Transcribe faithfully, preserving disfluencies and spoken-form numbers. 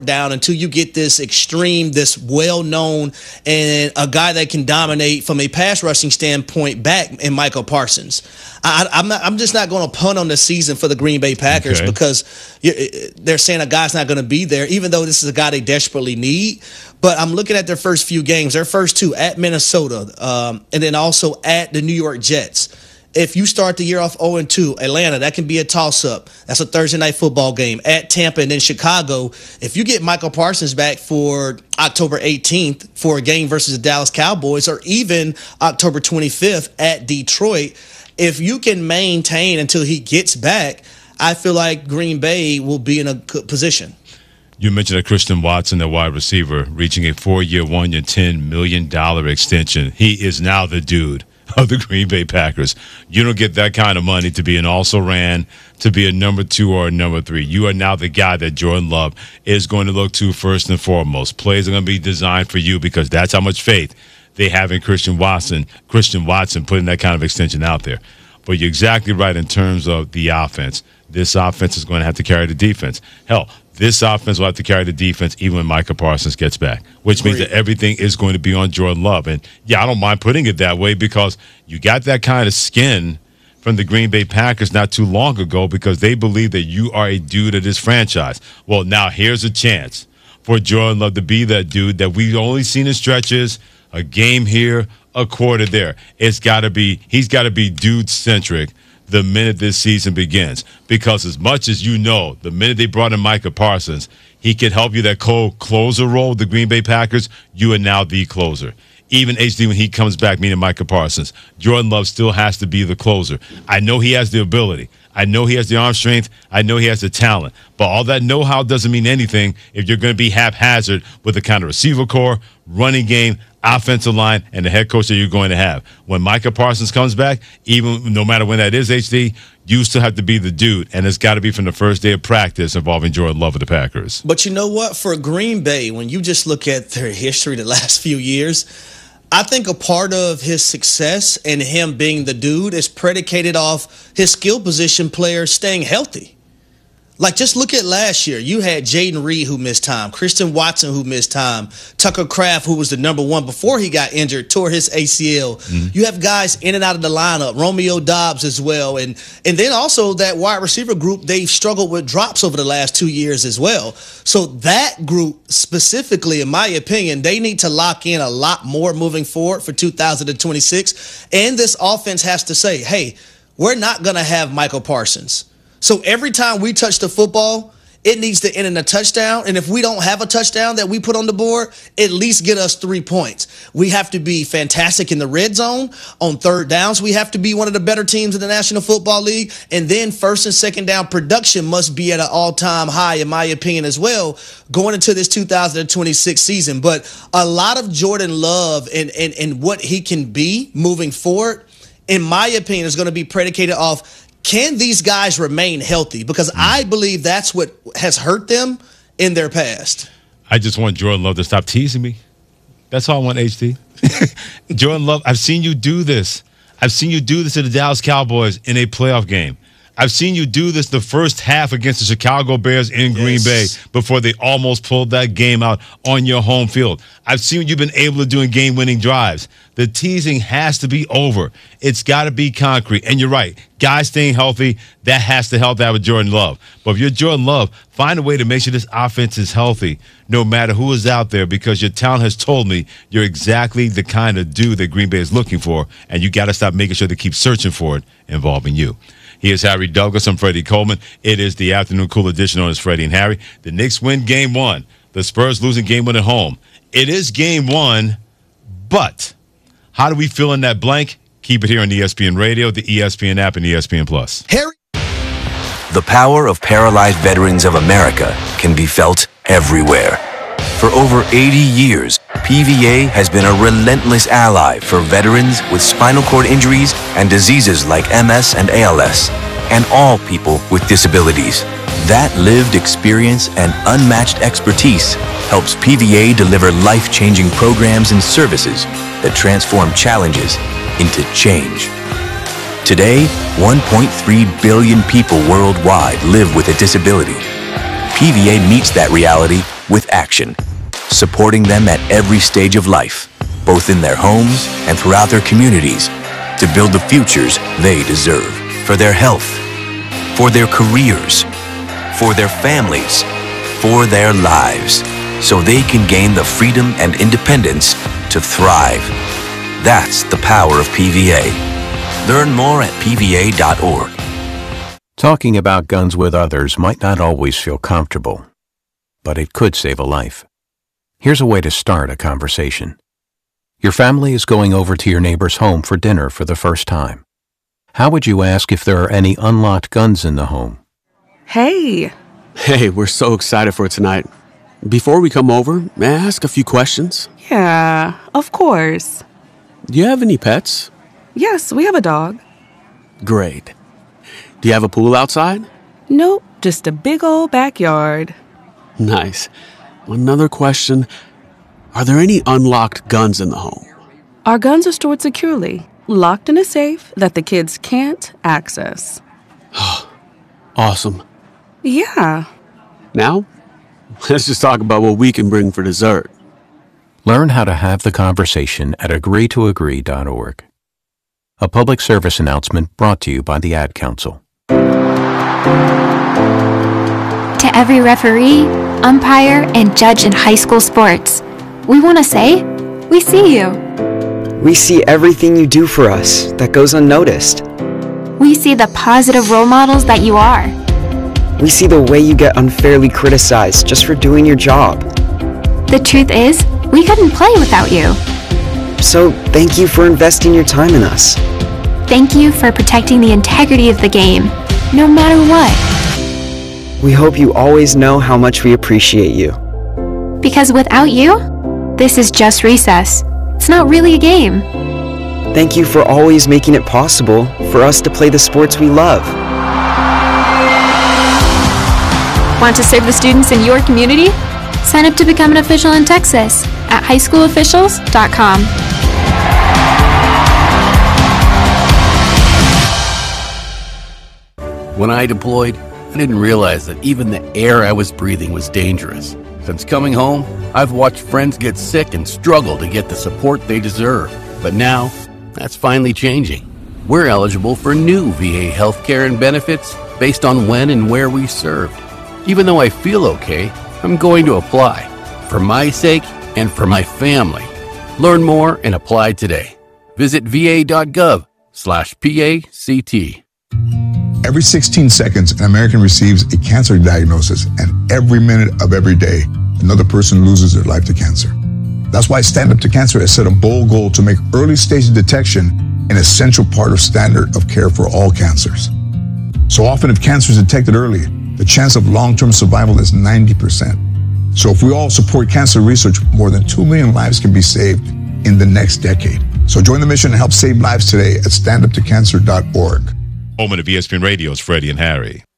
down until you get this extreme, this well-known, and a guy that can dominate from a pass rushing standpoint back in Michael Parsons. I, I'm not. I'm just not going to punt on the season for the Green Bay Packers Okay. because they're saying a guy's not going to be there, even though this is a guy they desperately need. But I'm looking at their first few games, their first two at Minnesota, um, and then also at the New York Jets. If you start the year off oh and two, Atlanta, that can be a toss-up. That's a Thursday night football game. At Tampa and then Chicago, if you get Michael Parsons back for October eighteenth for a game versus the Dallas Cowboys, or even October twenty-fifth at Detroit, if you can maintain until he gets back, I feel like Green Bay will be in a good position. You mentioned that Christian Watson, the wide receiver, reaching a four-year, one-year, ten million dollars extension. He is now the dude of the Green Bay Packers. You don't get that kind of money to be an also-ran, to be a number two or a number three. You are now the guy that Jordan Love is going to look to first and foremost. Plays are going to be designed for you because that's how much faith they have in Christian Watson, Christian Watson putting that kind of extension out there. But you're exactly right in terms of the offense. This offense is going to have to carry the defense. Hell, this offense will have to carry the defense even when Micah Parsons gets back, which means that everything is going to be on Jordan Love. And, yeah, I don't mind putting it that way because you got that kind of skin from the Green Bay Packers not too long ago because they believe that you are a dude of this franchise. Well, now here's a chance for Jordan Love to be that dude that we've only seen in stretches, a game here, a quarter there. It's got to be – he's got to be dude-centric the minute this season begins. Because as much as you know, the minute they brought in Micah Parsons, he could help you that cold closer role with the Green Bay Packers. You are now the closer. Even H D when he comes back, meaning Micah Parsons, Jordan Love still has to be the closer. I know he has the ability. I know he has the arm strength. I know he has the talent. But all that know-how doesn't mean anything if you're going to be haphazard with the kind of receiver core, running game, offensive line, and the head coach that you're going to have. When Micah Parsons comes back, even no matter when that is, H D, you still have to be the dude, and it's got to be from the first day of practice involving Jordan Love of the Packers. But you know what? For Green Bay, when you just look at their history the last few years, I think a part of his success and him being the dude is predicated off his skill position players staying healthy. Like, just look at last year. You had Jaden Reed, who missed time, Christian Watson, who missed time, Tucker Kraft, who was the number one before he got injured, tore his A C L. Mm-hmm. You have guys in and out of the lineup, Romeo Doubs as well. And and then also that wide receiver group, they've struggled with drops over the last two years as well. So that group specifically, in my opinion, they need to lock in a lot more moving forward for two thousand twenty-six. And this offense has to say, hey, we're not going to have Michael Parsons. So every time we touch the football, it needs to end in a touchdown. And if we don't have a touchdown that we put on the board, at least get us three points. We have to be fantastic in the red zone. On third downs, we have to be one of the better teams in the National Football League. And then first and second down production must be at an all-time high, in my opinion, as well, going into this two thousand twenty-six season. But a lot of Jordan Love and, and, and what he can be moving forward, in my opinion, is going to be predicated off, can these guys remain healthy? Because mm. I believe that's what has hurt them in their past. I just want Jordan Love to stop teasing me. That's all I want, H D. Jordan Love, I've seen you do this. I've seen you do this to the Dallas Cowboys in a playoff game. I've seen you do this the first half against the Chicago Bears in Green yes. Bay before they almost pulled that game out on your home field. I've seen what you've been able to do in game-winning drives. The teasing has to be over. It's got to be concrete. And you're right. Guys staying healthy, that has to help that with Jordan Love. But if you're Jordan Love, find a way to make sure this offense is healthy no matter who is out there, because your talent has told me you're exactly the kind of dude that Green Bay is looking for, and you got to stop making sure they keep searching for it involving you. He is Harry Douglas. I'm Freddie Coleman. It is the Afternoon Cool edition on as Freddie and Harry. The Knicks win game one. The Spurs losing game one at home. It is game one, but how do we fill in that blank? Keep it here on E S P N Radio, the E S P N app, and E S P N Plus. Harry. The power of Paralyzed Veterans of America can be felt everywhere. For over eighty years, P V A has been a relentless ally for veterans with spinal cord injuries and diseases like M S and A L S, and all people with disabilities. That lived experience and unmatched expertise helps P V A deliver life-changing programs and services that transform challenges into change. Today, one point three billion people worldwide live with a disability. P V A meets that reality with action, supporting them at every stage of life, both in their homes and throughout their communities, to build the futures they deserve for their health, for their careers, for their families, for their lives, so they can gain the freedom and independence to thrive. That's the power of P V A. Learn more at P V A dot org. Talking about guns with others might not always feel comfortable, but it could save a life. Here's a way to start a conversation. Your family is going over to your neighbor's home for dinner for the first time. How would you ask if there are any unlocked guns in the home? Hey. Hey, we're so excited for tonight. Before we come over, may I ask a few questions? Yeah, of course. Do you have any pets? Yes, we have a dog. Great. Do you have a pool outside? Nope, just a big old backyard. Nice. Another question. Are there any unlocked guns in the home? Our guns are stored securely, locked in a safe that the kids can't access. Awesome. Yeah. Now, let's just talk about what we can bring for dessert. Learn how to have the conversation at agree to agree dot org. A public service announcement brought to you by the Ad Council. To every referee, umpire, and judge in high school sports, we want to say, we see you. We see everything you do for us that goes unnoticed. We see the positive role models that you are. We see the way you get unfairly criticized just for doing your job. The truth is, we couldn't play without you. So thank you for investing your time in us. Thank you for protecting the integrity of the game, no matter what. We hope you always know how much we appreciate you. Because without you, this is just recess. It's not really a game. Thank you for always making it possible for us to play the sports we love. Want to serve the students in your community? Sign up to become an official in Texas at high school officials dot com. When I deployed, I didn't realize that even the air I was breathing was dangerous. Since coming home, I've watched friends get sick and struggle to get the support they deserve. But now, that's finally changing. We're eligible for new V A healthcare and benefits based on when and where we served. Even though I feel okay, I'm going to apply. For my sake and for my family. Learn more and apply today. Visit V A dot gov slash P A C T. Every sixteen seconds, an American receives a cancer diagnosis, and every minute of every day, another person loses their life to cancer. That's why Stand Up to Cancer has set a bold goal to make early stage detection an essential part of standard of care for all cancers. So often, if cancer is detected early, the chance of long-term survival is ninety percent. So if we all support cancer research, more than two million lives can be saved in the next decade. So join the mission and help save lives today at stand up to cancer dot org. Home of E S P N Radio's Freddie and Harry.